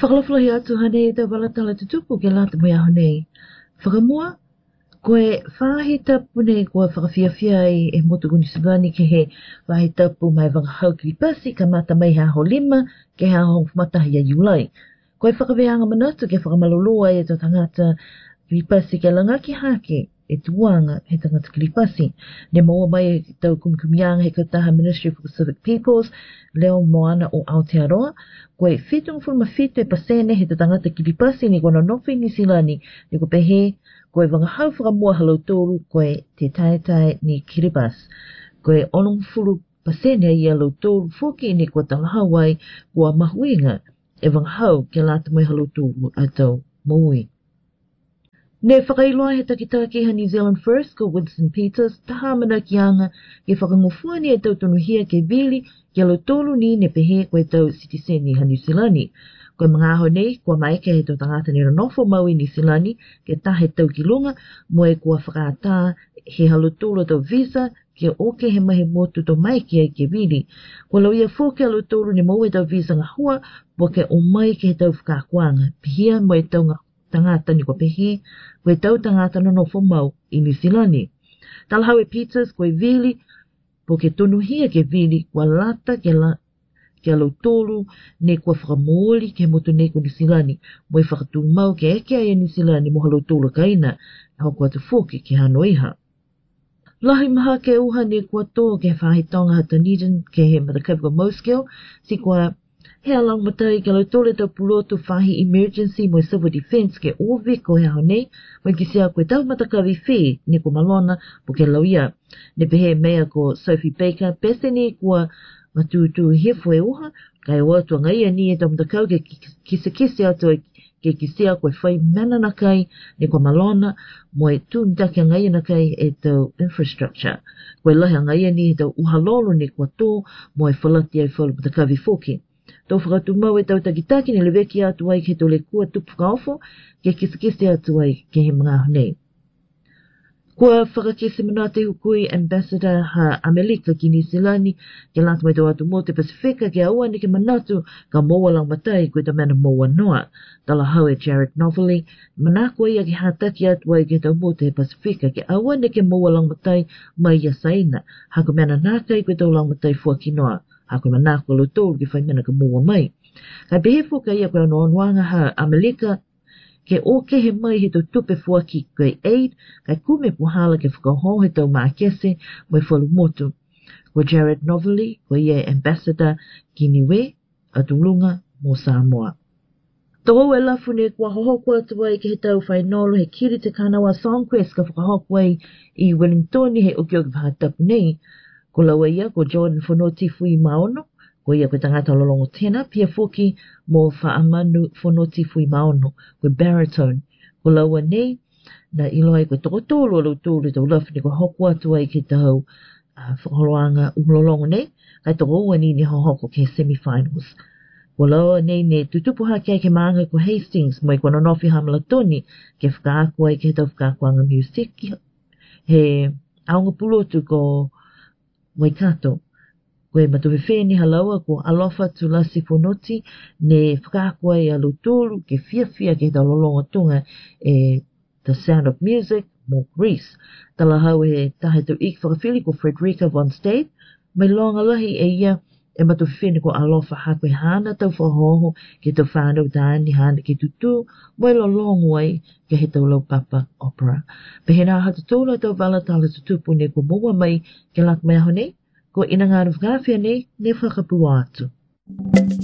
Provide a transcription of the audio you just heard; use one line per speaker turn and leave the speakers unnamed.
Whakalawhalahi atu hane e tau walatala tutupu ke lata mai aho nei. Whakamua, koe whahi tapu nei kua whakawhiawhia e motu Nisilani ke he whahi tapu mai wangahau ki pasi ka mata mai ha ho lima ke ha ho matahi a Julai. Koe whakaweanga manatu ke whakamaloloa e tau tangata ki pasi ke langaki hake e tuanga he tangata ki pasi. Ne maua mai e tau kumikumianga he kautaha Ministry for Pacific Peoples, Leo Moana o Aotearoa. Koe whitung fulma whitu e pasene he tangata ki pasi ni kona nofi Nisilani ni ko pehe koe wangahau whakamua halau tōru koe te taetai ni Kiribati. Koe onong fulu pasene i alau tōru whoki ni kua talahawai kua mahuinga e wangahau ke lata mai halau tōru atau maui. Ne whakailoa he takitaki ha New Zealand First ko Winston Peters taha mana ki anga ke whakangofua ni e tau tonuhia ke vili ke alau tōru ni ne pehe koe tau sitiseni ha New Zealandi. Koe mga aho nei, kua maike he tau tangata ni ranofo maui ni Silani, ke tahe tau ki lunga, mo e kua whakaata he halutolo tau visa, ke oke he mahi motu tau maike ai ke vili. Kua lau ia fōke halutolo ni mau e tau visa ngā hua, mo ke o mai ke he tau whakakuanga, pihia mo e tau tangata ni kua pehe, koe tau tangata ranofo mau i ni Silani. Talahau e Peters, koe vili, po ke tonuhia ke vili, kua lata ke alau tōru ne kua whakamōli ke motu nei ko Nisilani, mo e whakatū mau ke eke ai Nisilani mo halau tōru kaina, hau kua te whoki ke hano iha. Lahi maha ke uha ne kua tō ke whahitonga ha Dunedin ke he Matakaupuka Moskill, si kua he alang matai ke alau tōre tau pulotu whahi emergency mo e civil defense ke ovi ko he hao nei, mo ki sea koe tau matakawi whi ne kua malona po ke lau ia. Ne pehe mea ko Sophie Baker, pese ne kua matutu hefo e uha, kai o atua ngai ani e tau mtakau ke kise atua ke kisia koe whai mana na kai ne kua malona mo e tu mtake ngai na kai e tau infrastructure. Koe lahi ngai ani e tau uhalolo ne kua tō mo e whalati ai whalu mtakawi foki. Tau whakatu mau e tau takitaki ne leweki atua ai ke tole kua tupu whakaofo ke kise atua ai ke he mga nei. Kua whakakese mana te hukui Ambassador ha Amerika ki New Zealand ke lata mai tau atu mō te Pasifika ke aua ni ke manatu ka moa lang matai koe ta mana moa noa. Tala hau e Jared Novelli, manako ia ke hataki atu ai ke tau mō te Pasifika ke aua ni ke moa lang matai mai ia saina. Hako mana nākai koe tau lang matai fuaki noa. Hako manako lo tōru ke whai mana ka moa mai. Kai behe fuka ia koe anoanuanga ha Amerika ke oke he mai he tau tupe fuaki koe aid, kai kume puhala ke whakaho he tau maakese mo e whalu motu. Ko Jared Novelli, ko ia Ambassador ki Niue, atulunga mo Samoa. Tau e lafu ne kua hohoko atu ai ke he tau whainolo he kiri te kanawa Songquest ka whakahoko ai i Wellington he uki o ki whakatapu nei. Ko laua ia ko Jordan Fonoti Fui Maono, ko ia koe tangata lolongo tēnā, pia foki mō whaamanu Fonoti Fui Maono, koe baritone. Ko laua nei, na ilo ai koe tokotolo alu tōru tau lafu ni ko hoko atu ai ke tau whakaloanga umlolongo nei, kai toko ua ni hoko ke semi-finals. Ko laua nei ne tutupu hake ai ke maanga ko Hastings, mo i kona nofi hamalatoni, ke whakaako ai ke tau whakaakoanga music, he aonga pulotu ko Waikato. Koe matuwhewheni halaua ko Alofa Tulasi Fonoti ne whakaako ai alu tōru ke whiawhia ke tau lolonga tunga e The Sound of Music mo Greece. Tala hau e tahe tau ik whakawhili ko Frederica Von Stade, mai longa lahi e ia e matuwhewheni ko Alofa hako e hana tau whahoho ke tau whanau tāni hana ke tutu, mai lolongo ai ke he tau laupapa opera. Pehena hatu tōla tau walatala tutupu ne ko mua mai ke lak mai aho nei, ko ina ngā rufgāwhia nei, ne whakapua atu.